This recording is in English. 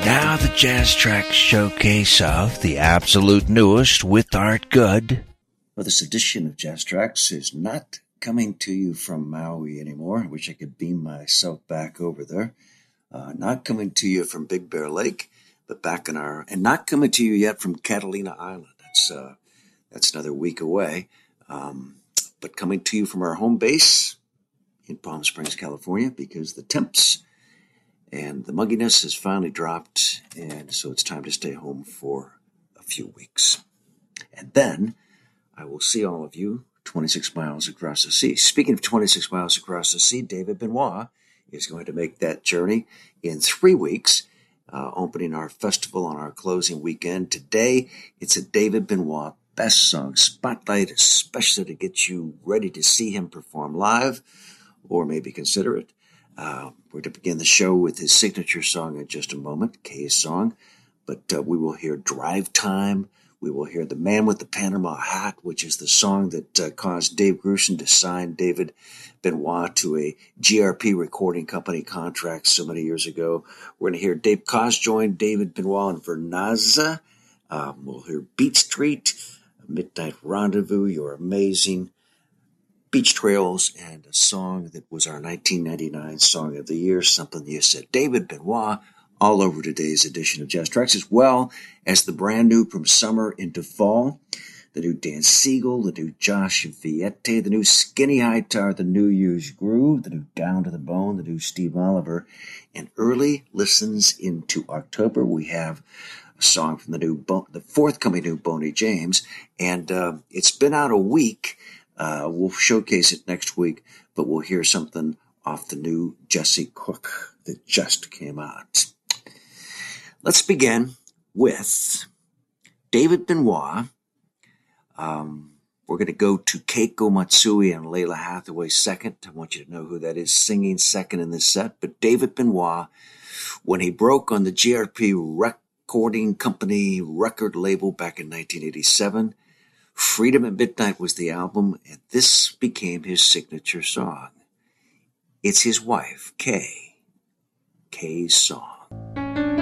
Now the Jazz Track showcase of the absolute newest with Art Good. Well, this edition of Jazz Tracks is not coming to you from Maui anymore. I wish I could beam myself back over there. Not coming to you from Big Bear Lake, but back and not coming to you yet from Catalina Island. That's another week away. But coming to you from our home base in Palm Springs, California, because the temps and the mugginess has finally dropped, and so it's time to stay home for a few weeks. And then I will see all of you 26 miles across the sea. Speaking of 26 miles across the sea, David Benoit is going to make that journey in 3 weeks, opening our festival on our closing weekend. Today, it's a David Benoit Best Song Spotlight, especially to get you ready to see him perform live, or maybe consider it. We're to begin the show with his signature song in just a moment, Kay's song. But we will hear Drive Time. We will hear The Man with the Panama Hat, which is the song that caused Dave Grusin to sign David Benoit to a GRP recording company contract so many years ago. We're going to hear Dave Koz join David Benoit and Vernaza. We'll hear Beat Street, Midnight Rendezvous, You're Amazing, Beach Trails, and a song that was our 1999 Song of the Year, Something You Said. David Benoit all over today's edition of Jazz Tracks, as well as the brand new From Summer into Fall, the new Dan Siegel, the new Josh Viette, the new Skinny Hightower, the new Huge Groove, the new Down to the Bone, the new Steve Oliver, and early listens into October. We have a song from the forthcoming new Boney James, and it's been out a week. We'll showcase it next week, but we'll hear something off the new Jesse Cook that just came out. Let's begin with David Benoit. We're going to go to Keiko Matsui and Layla Hathaway second. I want you to know who that is singing second in this set. But David Benoit, when he broke on the GRP Recording Company record label back in 1987, Freedom at Midnight was the album, and this became his signature song. It's his wife, Kay. Kay's song.